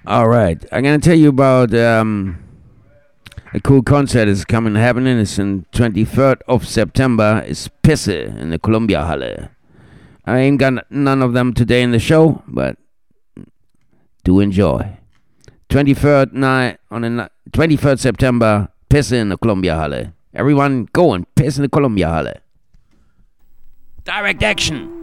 All right, I'm gonna tell you about a cool concert is coming happening. It's on 23rd of September. It's Pisse in the Columbia Halle. I ain't got none of them today in the show, but do enjoy. 23rd night on the 23rd September. Pisse in the Columbia Halle. Everyone go and piss in the Columbia Halle. Direct action.